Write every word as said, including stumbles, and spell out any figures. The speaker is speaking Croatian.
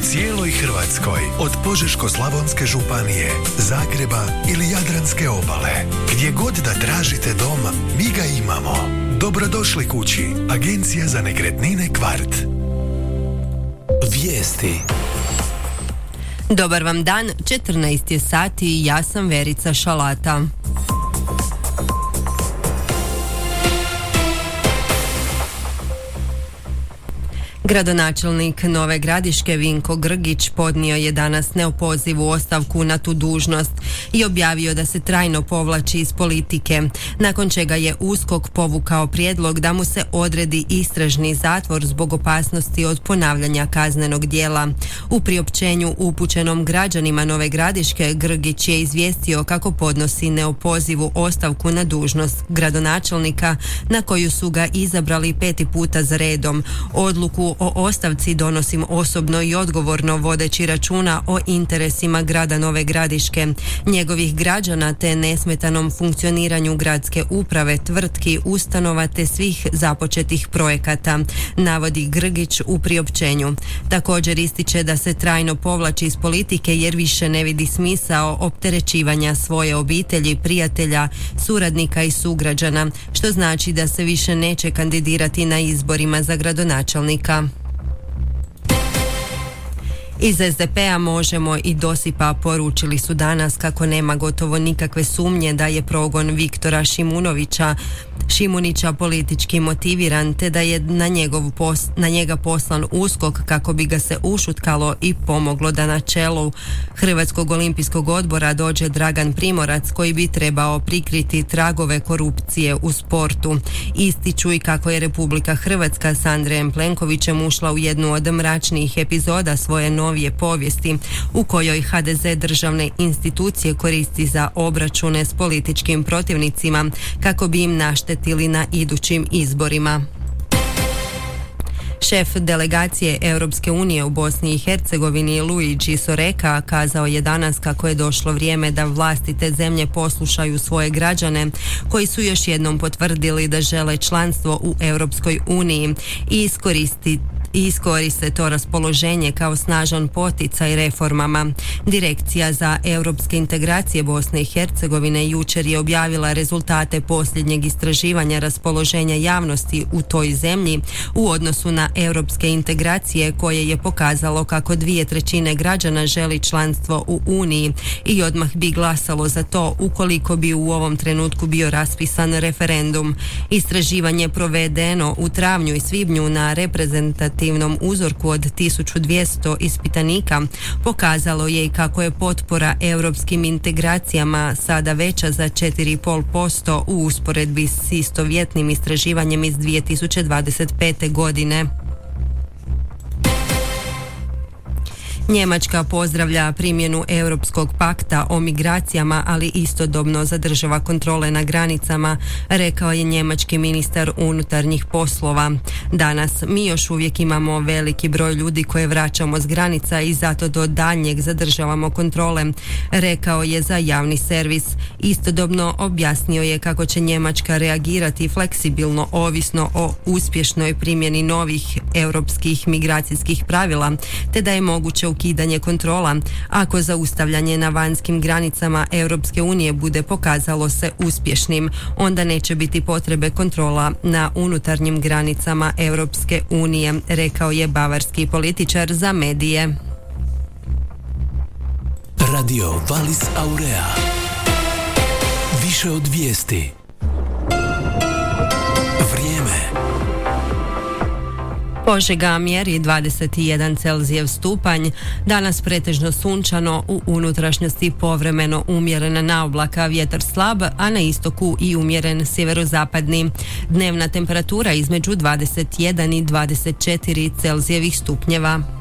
cijeloj Hrvatskoj, od Požeško-slavonske županije, Zagreba ili Jadranske obale. Gdje god da tražite dom, mi ga imamo. Dobrodošli kući, Agencija za nekretnine Kvart. Vijesti. Dobar vam dan, četrnaest je sati i ja sam Verica Šalata. Gradonačelnik Nove Gradiške Vinko Grgić podnio je danas neopozivu ostavku na tu dužnost i objavio da se trajno povlači iz politike, nakon čega je U S K O K povukao prijedlog da mu se odredi istražni zatvor zbog opasnosti od ponavljanja kaznenog djela. U priopćenju upućenom građanima Nove Gradiške, Grgić je izvijestio kako podnosi neopozivu ostavku na dužnost gradonačelnika na koju su ga izabrali peti puta za redom. Odluku o ostavci donosim osobno i odgovorno vodeći računa o interesima grada Nove Gradiške, njegovih građana te nesmetanom funkcioniranju gradske uprave, tvrtki, ustanova te svih započetih projekata, navodi Grgić u priopćenju. Također ističe da se trajno povlači iz politike jer više ne vidi smisao opterećivanja svoje obitelji, prijatelja, suradnika i sugrađana, što znači da se više neće kandidirati na izborima za gradonačelnika. Iz S D P-a Možemo i Dosipa poručili su danas kako nema gotovo nikakve sumnje da je progon Viktora Šimunovića Šimunića politički motiviran te da je na, njegov pos, na njega poslan U S K O K kako bi ga se ušutkalo i pomoglo da na čelu Hrvatskog olimpijskog odbora dođe Dragan Primorac koji bi trebao prikriti tragove korupcije u sportu. Ističu i kako je Republika Hrvatska s Andrejem Plenkovićem ušla u jednu od mračnijih epizoda svoje novije povijesti u kojoj H D Z državne institucije koristi za obračune s političkim protivnicima kako bi im naštetili na idućim izborima. Šef delegacije Europske unije u Bosni i Hercegovini Luigi Soreka kazao je danas kako je došlo vrijeme da vlasti te zemlje poslušaju svoje građane koji su još jednom potvrdili da žele članstvo u Europskoj uniji i iskoristiti i iskoriste to raspoloženje kao snažan poticaj reformama. Direkcija za europske integracije Bosne i Hercegovine jučer je objavila rezultate posljednjeg istraživanja raspoloženja javnosti u toj zemlji u odnosu na europske integracije koje je pokazalo kako dvije trećine građana želi članstvo u Uniji i odmah bi glasalo za to ukoliko bi u ovom trenutku bio raspisan referendum. Istraživanje provedeno u travnju i svibnju na reprezentativnom uzorku od tisuću dvjesto ispitanika pokazalo je i kako je potpora europskim integracijama sada veća za četiri zarez pet posto u usporedbi s istovjetnim istraživanjem iz dvije tisuće dvadeset pete. godine. Njemačka pozdravlja primjenu Europskog pakta o migracijama, ali istodobno zadržava kontrole na granicama, rekao je njemački ministar unutarnjih poslova. Danas mi još uvijek imamo veliki broj ljudi koje vraćamo s granica i zato do daljnjeg zadržavamo kontrole, rekao je za javni servis. Istodobno objasnio je kako će Njemačka reagirati fleksibilno ovisno o uspješnoj primjeni novih europskih migracijskih pravila, te da je moguće ukidanje kontrola ako zaustavljanje na vanjskim granicama Europske unije bude pokazalo se uspješnim. Onda neće biti potrebe kontrola na unutarnjim granicama Europske unije, rekao je bavarski političar za medije. Radio Valis Aurea. Više od vijesti. Požega mjeri dvadeset jedan Celzijev stupanj, danas pretežno sunčano, u unutrašnjosti povremeno umjerena naoblaka, vjetar slab, a na istoku i umjeren sjeverozapadni. Dnevna temperatura između dvadeset jedan i dvadeset četiri Celzijevih stupnjeva.